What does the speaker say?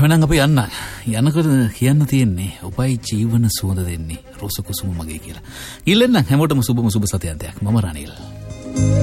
එහෙනම් අපි යන්න. යනකොට කියන්න තියෙන්නේ ඔබයි ජීවන සුවඳ දෙන්නේ රෝස කුසුම මගේ කියලා. ඉල්ලන්න හැමෝටම සුබම සුබ සතයන්තයක්. මම රනිල්.